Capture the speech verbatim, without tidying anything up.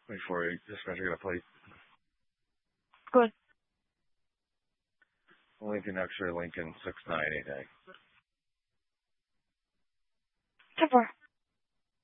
Before you dispatcher got a plate. Good. Lincoln X-ray Lincoln six nine eight eight. Super.